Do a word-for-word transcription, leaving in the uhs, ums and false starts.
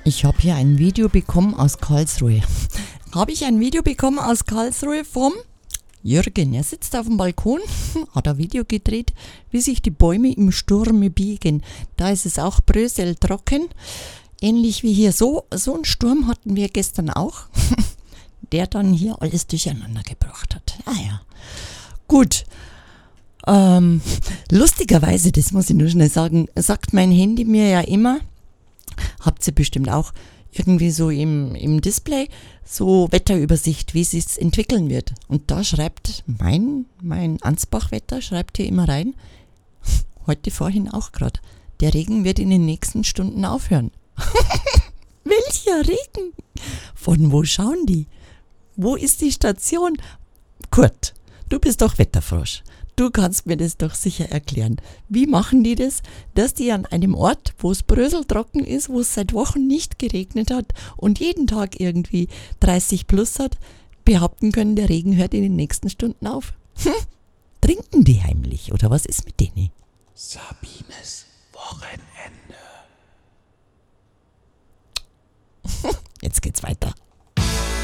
Ich habe hier ein Video bekommen aus Karlsruhe. Habe ich ein Video bekommen aus Karlsruhe vom Jürgen. Er sitzt auf dem Balkon, hat ein Video gedreht, wie sich die Bäume im Sturme biegen. Da ist es auch bröseltrocken. Ähnlich wie hier. So, so einen Sturm hatten wir gestern auch, der dann hier alles durcheinander gebracht hat. Ah ja, gut. Ähm, lustigerweise, das muss ich nur schnell sagen, sagt mein Handy mir ja immer, habt ihr bestimmt auch irgendwie so im, im Display, so Wetterübersicht, wie es sich entwickeln wird. Und da schreibt mein, mein Ansbach-Wetter, schreibt hier immer rein, heute vorhin auch gerade, der Regen wird in den nächsten Stunden aufhören. Welcher Regen? Von wo schauen die? Wo ist die Station? Kurt, du bist doch Wetterfrosch. Du kannst mir das doch sicher erklären. Wie machen die das, dass die an einem Ort, wo es bröseltrocken ist, wo es seit Wochen nicht geregnet hat und jeden Tag irgendwie dreißig plus hat, behaupten können, der Regen hört in den nächsten Stunden auf? Hm? Trinken die heimlich oder was ist mit denen? Sabines Wochenende. Jetzt geht's weiter.